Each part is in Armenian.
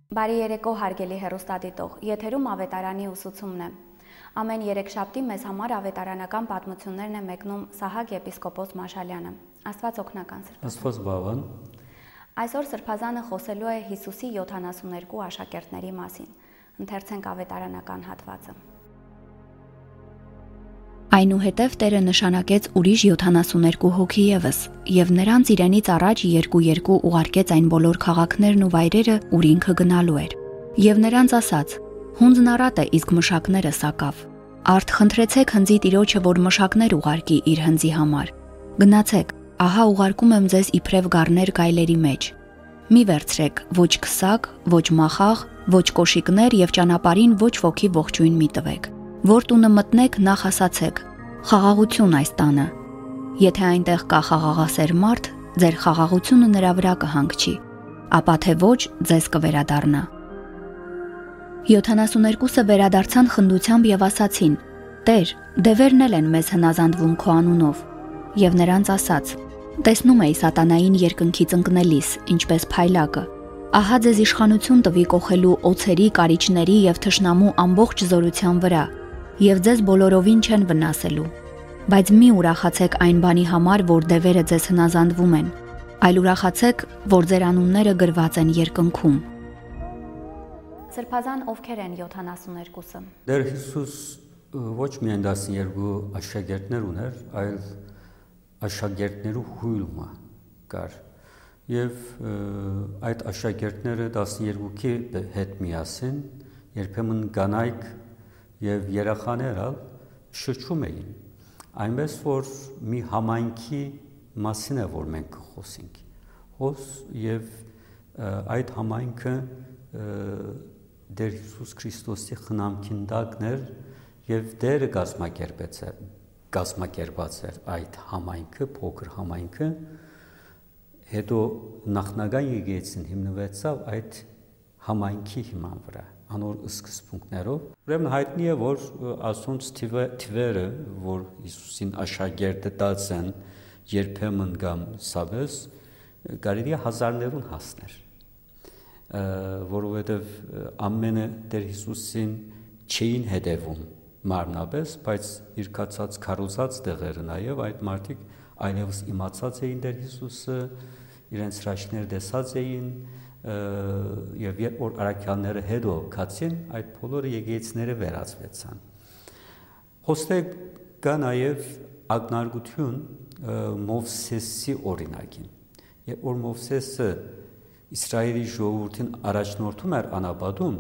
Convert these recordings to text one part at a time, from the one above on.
Բարի երեկո հարգելի հեռուստադիտող, եթերում ավետարանի ուսուցումն է։ Ամեն երեքշաբթի մեզ համար ավետարանական պատմություններն է մեկնում Սահակ եպիսկոպոս Մաշալյանը։ Աստված օգնական Սրբազան։ Աստված բավան։ Այսօր Սրբազանը խոսելու է Հիսուսի 72 աշակերտների մասին։ Ընթերցենք ավետարանական հատվածը։ Այնուհետև Տերը նշանակեց ուրիշ 72 հոգի ևս, եւ նրանց իրենից առաջ երկու ուղարկեց այն բոլոր քաղաքներն ու վայրերը, ուր ինքը գնալու էր։ Եվ նրանց ասաց. «Հունձն առատ է, իսկ մշակները սակավ։ Արդ խնդրեցեք հնձի Տիրոջը, որ մշակներ ուղարկի իր հնձի համար։ Գնացեք, ահա ուղարկում եմ ձեզ իբրև գառներ գայլերի մեջ։ Մի վերցրեք ոչ քսակ, ոչ մախաղ, ոչ կոշիկներ եւ ճանապարհին ոչ ոքի ողջույն մի տվեք։ Որ տունը մտնեք, նախ ասացեք. խաղաղություն այս տանը։ Եթե այնտեղ կա խաղաղասեր մարդ, ձեր խաղաղությունը նրա վրա կհանգչի, ապա թե ոչ, ձեզ կվերադառնա։ 72-ը վերադարձան խնդությամբ եւ ասացին. Տեր, դևերն էլ են մեզ հնազանդվում քո անունով։ Եվ նրանց ասաց. տեսնում էի սատանային երկնքից ընկնելիս, ինչպես փայլակը։ Ահա ձեզ իշխանություն տվի կողելու օձերի, կարիճների եւ թշնամու ամբողջ զորության վրա, եւ ձեզ բոլորովին չեն վնասելու։ Բայց մի ուրախացեք այն բանի համար, որ դևերը ձեզ հնազանդվում են, այլ ուրախացեք, որ ձեր անունները գրված են երկնքում։ Սրբազան ովքեր են 72-ը։ Տեր Հիսուս ոչ միայն 12 աշակերտներ ուներ, այլ աշակերտներու հույլումը կար։ Եվ այդ աշակերտները 12-ի հետ միասին երբեմն կանայք եւ երեխաներ շրջում էին։ Այնպես որ մի համայնքի մասին է որ մենք խոսենք։ Եվ այդ համայնքը Տեր Հիսուս Քրիստոսի խնամքին տակներ եւ Տերը կազմակերպած էր այդ համայնքը, փոքր համայնքը, հետո նախնական եկեղեցին հիմնվեցավ այդ համայնքի հիման վրա, անոր սկզբունքներով։ Ուրեմն հայտնի է, որ ասոնց թվերը, որ Հիսուսին աշակերտը տած են երբեմն կամ սավես, կարելի է հազարներուն հասներ, որովհետև ամենը Տեր Հիսուսին չէին հետևում մարմնապես, բայց իր կացած քարոզած տեղերը նաև այդ մարդիկ այլևս իմացած էին Տեր Հիսուսը, իրենց հրաշքներ տեսած էին եւ երբ որ առաքյալները հետո կացին, այդ բոլորը եկեղեցիները վերածվեցան։ Խոստեք կա նաև ակնարկություն Մովսեսի օրինակին։ Երբ որ Մովսեսը Իսրայելի ժողովրդին առաջնորդում էր անապատում,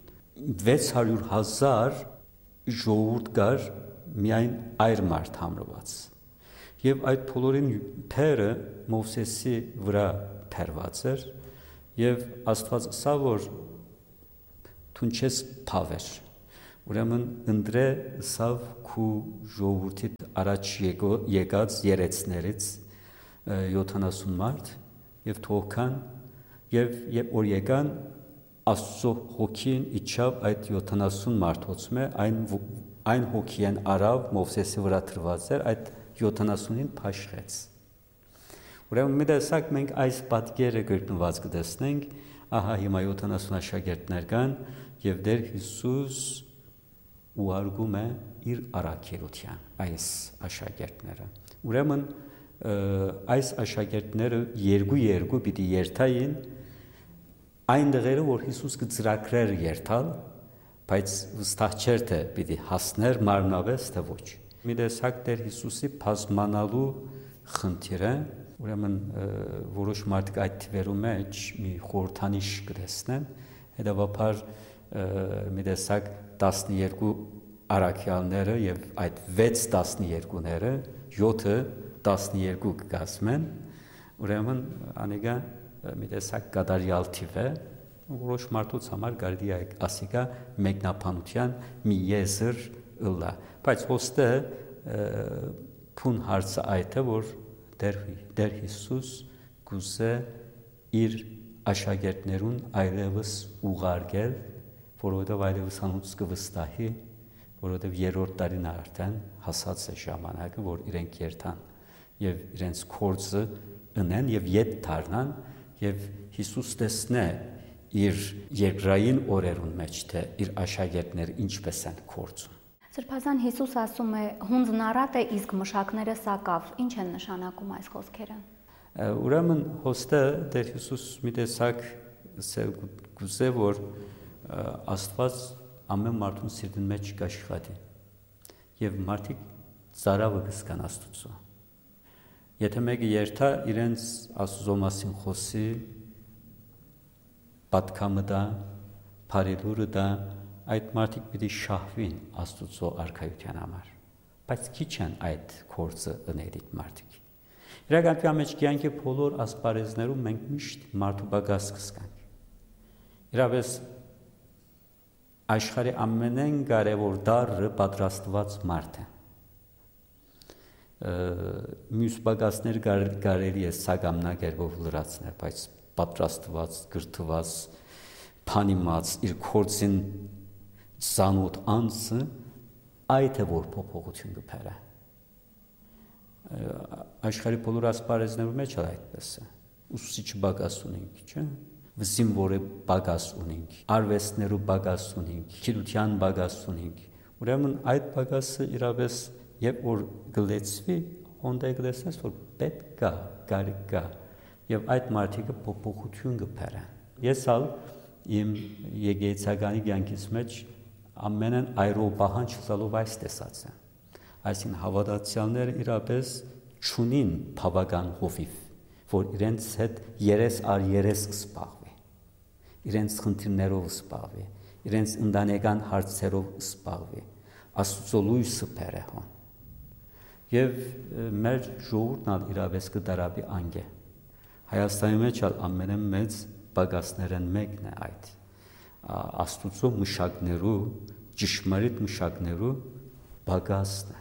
600,000 ժողովուրդ կար միայն այր մարդ համրված։ Եվ այդ բոլորին փերը Մովսեսի վրա փերված էր, եւ Աստված ասա որ դու չես փավեր։ Ուրեմն ընտրե սավ քու ժողովրդի առաջ եկած երեցներից 70 մարդ եւ թողքան եւ երբ որ եկան Աստծո հոգին իջավ այդ 70 մարդոց մե այն հոգին արավ Մովսեսի վրա դրված էր այդ 70-ին փաշխեց։ Ուրեմն մի տեսակ մենք այս պատկերը գտնված կտեսնենք, ահա հիմա 70 աշակերտներ կան եւ Տեր Հիսուս ուղարկում է իր առաքելության այս աշակերտները։ Ուրեմն այս աշակերտները երկու պիտի երթային այն դեղերը, որ Հիսուս կծրագրեր երթալ, բայց վստահ չէր թե պիտի հասներ մարմնապես թե ոչ։ Մի տեսակ Տեր Հիսուսի բազմանալու խնդիրը, ուրեմն որոշ մարդիկ այդ թվերու մեջ մի խորհրդանիշ կտեսնեն, հետևաբար մի տեսակ 12 առաքյալները եւ այդ 6-12-ները 7-12 կգազմեն, ուրեմն անիկա մի տեսակ կատարյալ թիվ է, որոշ մարդուց համար կարելի է ասիկա մեկնաբանության մի եզր ըլլա, բայց ոստը փուն հարցը այդ է, որ Տեր Հիսուս գուզե իր աշակերտներուն այլևս ուղարկել, որովհետև այլևս անոնց կվստահի, որովհետև երրորդ տարին արդեն հասած է ժամանակը, որ իրենք երթան եւ իրենց կորձը ընեն եւ ետ դառնան եւ Հիսուս տեսնե իր երկրային օրերուն մեջ, թե իր աշակերտները ինչպես են կործում։ Սրբազան Հիսուս ասում է հունձնարատ է, իսկ մշակները սակավ։ Ինչ են նշանակում այս խոսքերը։ Ուրեմն հոստը Տեր Հիսուս մի տեսակ գուցե որ Աստված ամեն մարդուն սիրտին մեջ կաշխատի եւ մարդիկ ծարավը կսկան Աստծո։ Եթե մեկը երթա իրենց Աստծո մասին խոսի, պատկամը դա, բարելուրը դա, այդ մարդիկ պիտի շահվին Աստծո արքայության համար, բայց քիչ են այդ կորձը ընելիք մարդիկ։ Իրականում մեջ կյանքի բոլոր ասպարեզներում մենք միշտ մարդու բագաս կսկանք։ Իրապես աշխարհի ամենեն կարևոր դառը պատրաստված մարդ է։ Մյուս բագասներ կարելի է սագամնագերբով լրացնել, բայց պատրաստված, գրթված, փանիմաց իր կորձին Սանոթ անձը այդ է որ փոփոխություն կփերը։ Աշխարհի բոլոր ասպարեզներում մեջ այդպես է։ Ուսուցիչ բագաս ունենք, չէ՞։ Զինվորը բագաս ունենք, արվեստներու բագաս ունենք, գիտության բագաս ունենք։ Ուրեմն այդ բագասը իրապես երբ որ գլեցվի, հոնդե գլեցնես որ պետք կա, կարիք կա, եւ այդ մարդիկը փոփոխություն կփերեն։ Ես ալ իմ եկեղեցականի կյանքից մեջ ամենն այրո պահանջ լալով այս տեսած եմ։ Այսինքն հավատացյալները իրապես չունին բավական հովիվ, որ իրենց հետ երես առ երես կսպաղվի, իրենց խնդիրներով կսպաղվի, իրենց ընտանեկան հարցերով կսպաղվի, Աստծո լույսը բերեհոն։ Եվ մեր ժողովուրդն ալ իրապես կդարաբի անգե։ Հայաստանի մեջ ամենամեծ բագասներն մեկն է այդ։ Աստծո մշակներու, ճշմարիտ մշակներու բագասն է։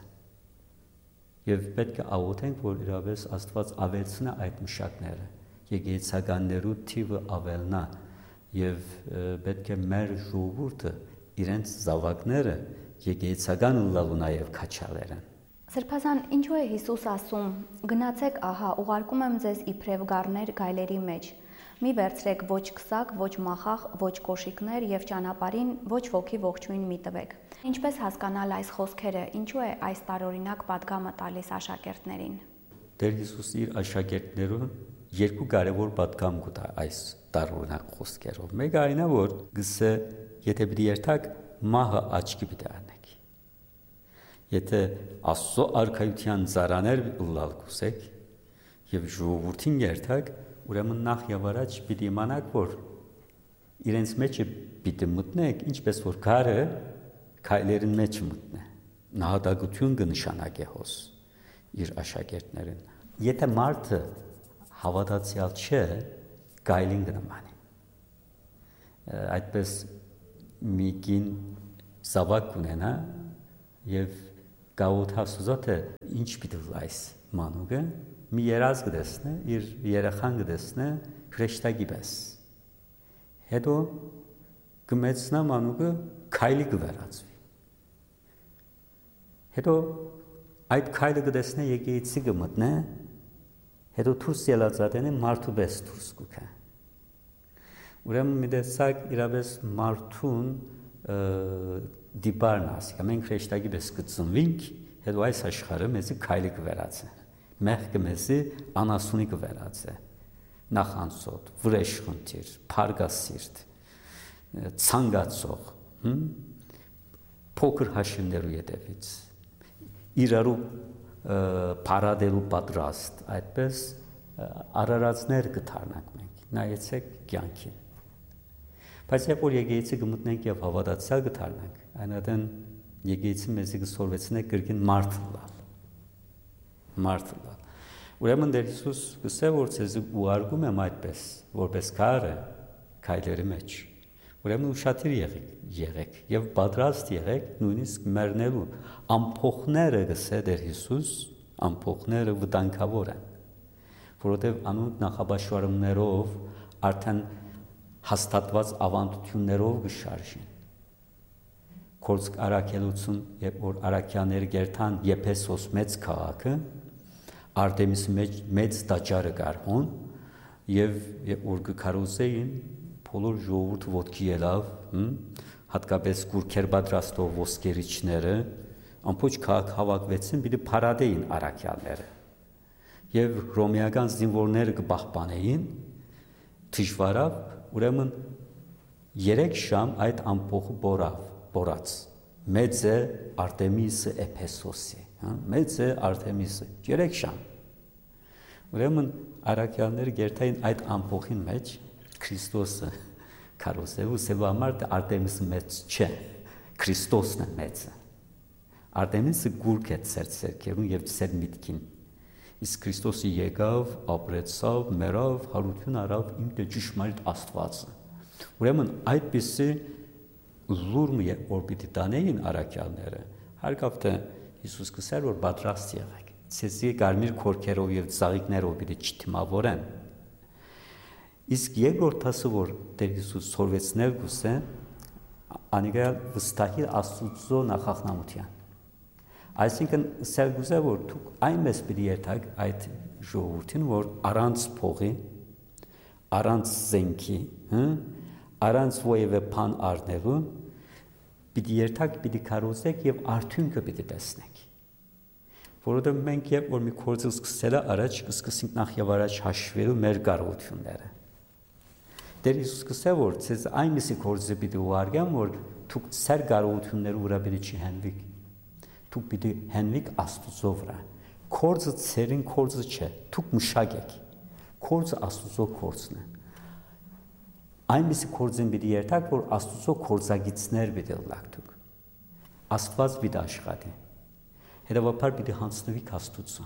Եվ պետք է աղոթենք, որ իրապես Աստված ավելցնա այդ մշակները, եկեղեցականներու թիվը ավելնա, եւ պետք է մեր ժողովուրդը իրենց զավակները եկեղեցական լալու նաեւ քաչալերեն։ Սրբազան, ինչու է Հիսուս ասում. գնացեք, ահա, ուղարկում եմ ձեզ իբրև գառներ գայլերի մեջ։ Մի վերցրեք ոչ քսակ, ոչ մախախ, ոչ կոշիկներ եւ ճանապարհին ոչ ոգի ողջույն մի տվեք։ Ինչպես հասկանալ այս խոսքերը, ինչու է այս տարօրինակ պատգամը տալիս աշակերտներին։ Տեր Հիսուս իր աշակերտներուն երկու կարևոր պատգամ կտա այս տարօրինակ խոսքերով։ Մեկը այն է, որ գսե եթե պիտի երթակ մահը աչքի պիտի անեք։ Եթե Աստծո արքայության ծառաներ լալ կուսեք եւ ժողովրդին երթակ, ուրեմն նախ եւ առաջ պիտի իմանաք, որ իրենց մեջը պիտի մտնեք, ինչպես որ քարը քայլերին մեջ մտնե։ Նահատակություն կնշանակե հոս իր աշակերտներին։ Եթե մարդը հավատացյալ չէ, գայլին կնմանի։ Այդպես մի կին զավակ ունենա եւ գաղութա սուզոթը ինչ պիտի լայս մանուկը մի երազ կդեսնե, իր երեխան կդեսնե քրեշտակի պես։ Հետո կմեցնա մանուկը քայլի կվերածվի։ Հետո այդ քայլը կդեսնե եկեղեցի կմտնե, հետո դուրս ելածատենը մարդու պես դուրս կուքա։ Ուրեմն մի տեսակ իրապես մարդուն դիպարն ասիկա, մենք քրեշտակի պես կծնվինք, հետո այս աշխարհը մեզի քայլի կվերածե, մեղքը մեզի անասունի կվերածե, նախանցոտ, վրեժխնդիր, փարգասիրտ, ցանկացող, փոքր հաշիվներու ետևից, իրարու փարադելու պատրաստ, այդպես արարածներ կդառնանք մենք, նայեցեք կյանքին։ Բայց երբ որ եկեղեցի կմտնենք եւ հավատացյալ կդառնանք, այնատեն եկեղեցին մեզի կսորվեցնե կրկին մարդ լալ։ Ուրեմն Տեր Հիսուս գսե որ ցեզ ուղարկում եմ այդպես, որպես քարը քայլերի մեջ։ Ուրեմն ուշադիր եղեք եւ պատրաստ եղեք նույնիսկ մեռնելու։ Ամփոխները գսե Տեր Հիսուս, ամփոխները վտանգավոր են, որովհետեւ անոնք նախաբաշխարումներով արդեն հաստատված ավանդություններով կշարժին։ Կորցք արաքելություն, երբ որ արաքյաները գերթան Եփեսոս մեծ քաղաքը, Արտեմիսի մեծ տաճարը կար հոն, եւ երբ որ կքարոզեին բոլոր ժողովուրդը ոտքի ելավ, հատկապես գուրքեր պատրաստող ոսկերիչները, ամբողջ քաղաք հավաքվեցին, պիտի փարադեին առաքյալները։ Եվ ռոմեական զինվորները կպահպանեին դժվարավ, ուրեմն 3 շամ այդ ամփոխը բորած։ Մեծ է Արտեմիսը Էփեսոսի, մեծ է Արտեմիսը 3 շամ։ Ուրեմն առաքյալները գերտային այդ ամփոխին մեջ Քրիստոսը քարոզելու սեվամար դե Արտեմիսը մեծ չէ, Քրիստոսն է մեծը։ Արտեմիսը գուրք է ցերկերուն եւ ցեր միտքին։ Իսկ Քրիստոսը եկավ, ապրեցավ, մեռավ, հարություն արավ իմ դե ճշմարիտ Աստվածը։ Ուրեմն այդպիսի լուրմը որ պիտի տանեին առաքյալները, հարկավ թե Հիսուս կսեր որ պատրաստ եղեք, ցեզի կարմիր քորքերով եւ ծաղիկներով պիտի չթիմավորեն։ Իսկ երկրորդ ասը որ Տեր Հիսուս սորվեցնել գուսե, անիկա վստահի Աստծո նախախնամության։ Այսինքն սեր գուսե որ դուք այնպես պիտի երթաք այդ ժողովրդին, որ առանց փողի, առանց զենքի, առանց ոևէ բան առնելու պիտի երթաք, պիտի քարոզեք եւ արդյունքը պիտի տեսնեք։ Որովհետեւ մենք երբ որ մի գործը սկսելա առաջ կսկսենք նախ եւ առաջ հաշվելու մեր կարողությունները։ Տեր Հիսուս կսե որ ցեզ այնպիսի գործը պիտի ուղարկեմ, որ դուք ցեր կարողությունները վրա պիտի չհենվիք։ Դուք պիտի հենվիք Աստծո վրա։ Գործը ցերին գործը չէ, դուք մշակեք։ Գործը Աստծո գործն է։ Այնպիսի գործին պիտի երթաք, որ Աստծո գործագիծներ պիտի լակ դուք։ Աստված պիտի աշխատի։ Հետևաբար պիտի հանձնվիք Աստծո։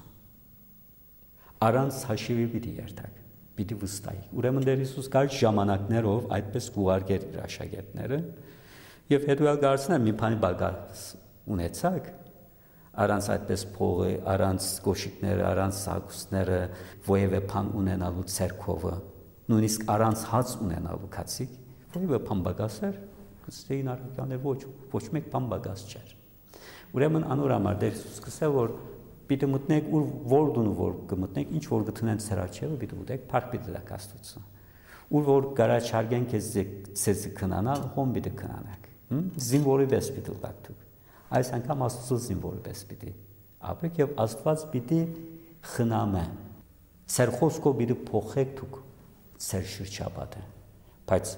Առանց հաշիվի պիտի երթաք, պիտի վստահիք։ Ուրեմն Տեր Հիսուս կար ժամանակներով այդպես կուղարկեր իր աշակերտները եւ հետո էլ գարցնել մի բանի բագաս ունեցակ առանց այդպես փողը, առանց կոշիկները, առանց սակուսները, ոևէ բան ունենալու ցերկովը, նույնիսկ առանց հաց ունենալու քացիկ, ոևէ բան բագասեր, կստեին առաքյալներ ոչ մեկ բան բագաս չէր։ Ուրեմն անորամար Տեր Հիսուս կսե որ պիտի մտնեք որ դուն որ կմտնեք, ինչ որ գտնեն ցեր արջևը պիտի ուտեք, փառք պիտի տաք Աստծո։ Ուր որ գարաչարգեն քեզ քնանալ, հոմ պիտի քնանաք։ Զինվորի պես պիտի տաք դուք։ Այս անգամ Աստծո զինվորի պես պիտի ապրեք եւ Աստված պիտի խնամե։ Ցեր խոսքով պիտի փոխեք դուք ցեր շրջապատը։ Բայց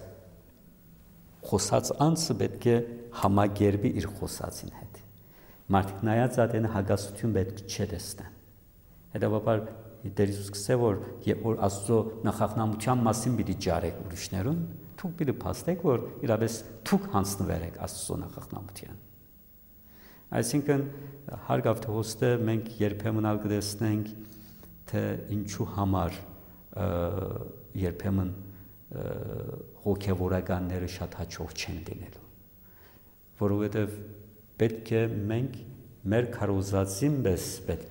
խոսած անձը պետք է համագերբի իր խոսածին հետ։ Մարդիկ նայած ադեն հագասություն պետք չէ տեսնեն։ Հետևաբար Տեր Հիսուս կսե որ երբ որ Աստծո նախախնամության մասին պիտի ջարեք ուրիշներուն, դուք պիտի փաստեք որ իրապես դուք հանձնվեք Աստծո նախախնամության։ Այսինքն հարգավ թե հոստը մենք երբեմն ալ կտեսնենք թե ինչու համար երբեմն հոգևորականները շատ հաջող չեն լինելու, որովհետև պետք է մենք մեր քարոզածին պես պետք